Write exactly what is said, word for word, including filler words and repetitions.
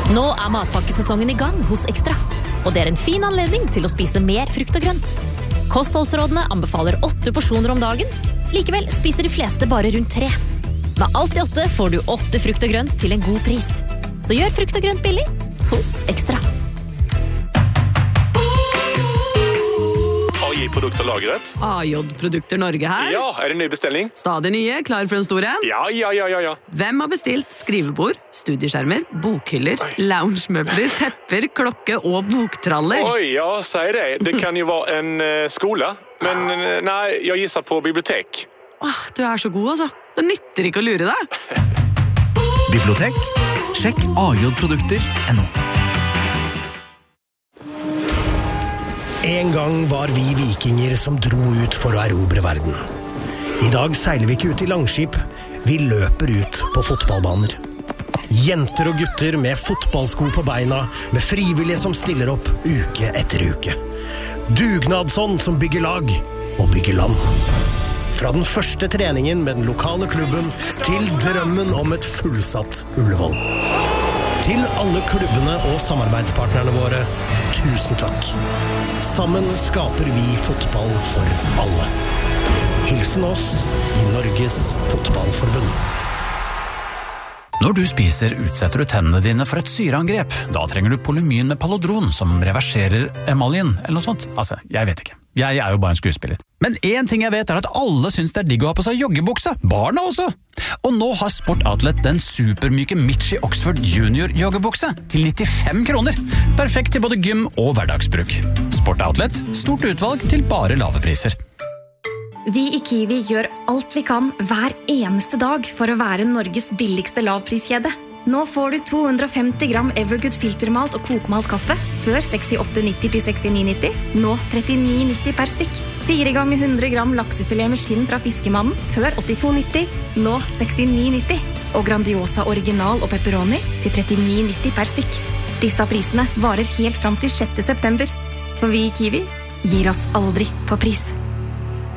Nå er matpakkesesongen i gang hos Ekstra, og det er en fin anledning til å spise mer frukt og grønt. Kostholdsrådene anbefaler åtte porsjoner om dagen, likevel spiser de fleste bare rundt tre. Med alt i åtte får du åtte frukt og grønt til en god pris. Så gjør frukt og grønt billig hos Ekstra. A J-produkterlagret. A J-produkter Norge her. Ja, er det ny bestelling? Stadig nye, klar for en stor en. Ja, ja, ja, ja, ja. Hvem har bestilt skrivebord, studieskjermer, bokhyller, loungemøbler, tepper, klokke og boktraller? Oi, ja, sier det. Det kan jo være en uh, skole, men uh, nei, jeg gisser på bibliotek. Åh, du er så god, altså. Det nytter ikke å lure deg. Bibliotek? Sjekk a j produkter punktum no. En gang var vi vikinger som dro ut for å erobre verden. I dag seiler vi ikke ut i langskip, vi løper ut på fotballbaner. Jenter og gutter med fotballsko på beina, med frivillige som stiller opp uke etter uke. Dugnadsånd som bygger lag og bygger land. Fra den første treningen med den lokale klubben til drømmen om et fullsatt Ullevål. Til alle klubbene og samarbeidspartnerne våre, tusen takk. Sammen skaper vi fotball for alle. Hilsen oss i Norges Fotballforbund. Når du spiser, utsetter du tennene dine for et syreangrep. Da trenger du Polymyn med Palodron, som reverserer emaljen, eller noe sånt. Altså, jeg vet ikke. Jeg er jo bare en skuespiller. Men en ting jeg vet er at alle syns det er digg å ha på seg joggebuksa. Barna også! Og nå har Sport Outlet den supermyke Mitchie Oxford Junior joggebuksa til nittifem kroner. Perfekt til både gym og hverdagsbruk. Sport Outlet, stort utvalg til bare lave priser. Vi i Kiwi gjør alt vi kan hver eneste dag for å være Norges billigste lavpriskjede. Nå får du to hundre og femti gram Evergood filtermalt og kokmalt kaffe, før sekstiåtte nitti til sekstini nitti, nå trettini nitti per stykk. Fire ganger hundre gram laksefilet med skinn fra Fiskemannen, før åttito nitti, nå sekstini nitti. Og Grandiosa original og pepperoni til trettini nitti per stykk. Disse prisene varer helt fram til sjette september. For vi i Kiwi gir oss aldri på pris.